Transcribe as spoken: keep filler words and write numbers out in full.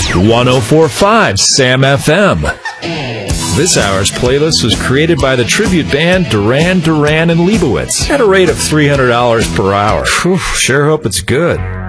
one oh four point five Sam F M. This hour's playlist was created by the tribute band Duran Duran and Leibowitz at a rate of three hundred dollars per hour. Whew, sure hope it's good.